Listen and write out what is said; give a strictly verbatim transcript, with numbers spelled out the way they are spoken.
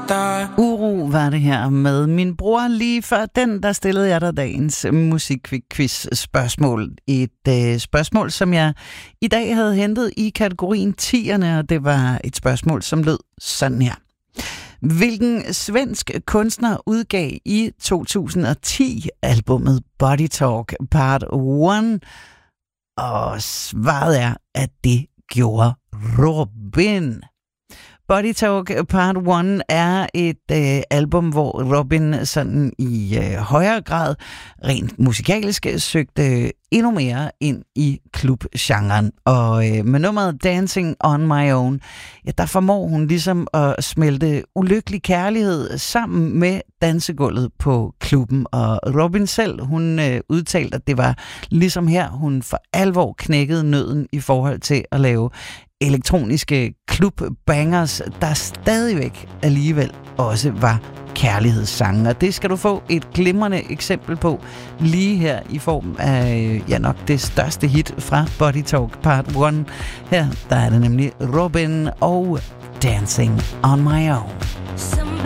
Uro var det her med min bror lige før den, der stillede jeg dig dagens musikquiz spørgsmål. Et øh, spørgsmål, som jeg i dag havde hentet i kategorien tierne, og det var et spørgsmål, som lød sådan her. Hvilken svensk kunstner udgav i to tusind og ti albummet Body Talk Part et? Og svaret er, at det gjorde Robin. Body Talk Part et er et øh, album, hvor Robin sådan i øh, højere grad rent musikalsk søgte endnu mere ind i klubgenren. Og øh, med nummeret Dancing on My Own, ja, der formår hun ligesom at smelte ulykkelig kærlighed sammen med dansegulvet på klubben. Og Robin selv, hun øh, udtalte, at det var ligesom her, hun for alvor knækkede nøden i forhold til at lave elektroniske klubbangers, der stadigvæk alligevel også var kærlighedssange. Og det skal du få et glimrende eksempel på lige her i form af, ja nok, det største hit fra Body Talk Part et. Her, der er det nemlig Robin og Dancing on My Own.